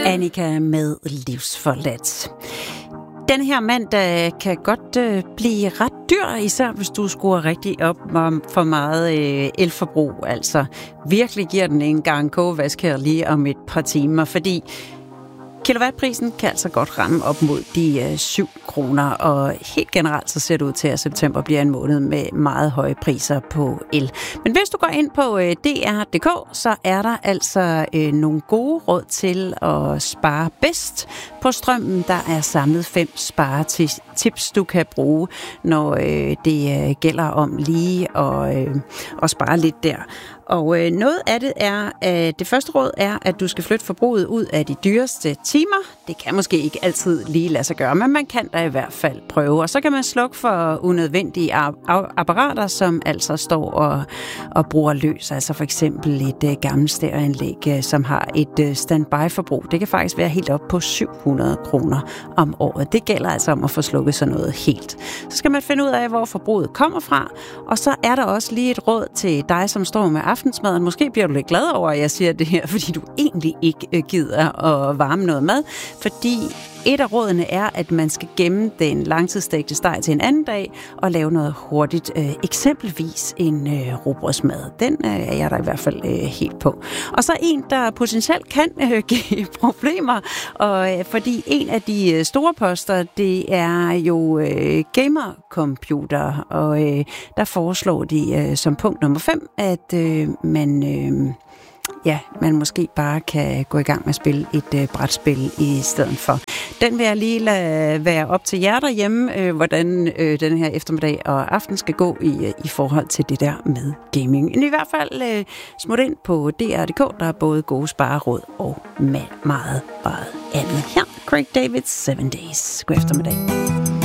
Annika med Livsforladt. Den her mandag kan godt blive ret dyr, især hvis du skruer rigtig op for meget elforbrug. Altså virkelig giver den en gang kogevask her lige om et par timer, fordi kilowattprisen kan altså godt ramme op mod de 7 kroner, og helt generelt så ser det ud til, at september bliver en måned med meget høje priser på el. Men hvis du går ind på dr.dk, så er der altså nogle gode råd til at spare bedst på strømmen. Der er samlet 5 sparetips, du kan bruge, når det gælder om lige at spare lidt der. Og noget af det er, det første råd er, at du skal flytte forbruget ud af de dyreste timer. Det kan måske ikke altid lige lade sig gøre, men man kan da i hvert fald prøve. Og så kan man slukke for unødvendige apparater, som altså står og bruger løs. Altså for eksempel et gammelt stereoanlæg, som har et standby-forbrug. Det kan faktisk være helt op på 700 kroner om året. Det gælder altså om at få slukket sådan noget helt. Så skal man finde ud af, hvor forbruget kommer fra. Og så er der også lige et råd til dig, som står med aftensmaden. Måske bliver du lidt glad over, at jeg siger det her, fordi du egentlig ikke gider at varme noget mad. Fordi et af rådene er, at man skal gemme den langtidsstegte steg til en anden dag og lave noget hurtigt. Eksempelvis en rugbrødsmad. Den er jeg der i hvert fald helt på. Og så en, der potentielt kan give problemer. Og fordi en af de store poster, det er jo gamercomputer. Og der foreslår de som punkt nummer 5, at man måske bare kan gå i gang med at spille et brætspil i stedet for. Den vil jeg lige lade være op til jer derhjemme, hvordan den her eftermiddag og aften skal gå i forhold til det der med gaming. Men i hvert fald smut ind på dr.dk, der er både gode spareråd og meget andet. Her, Craig David, 7 Days. God eftermiddag.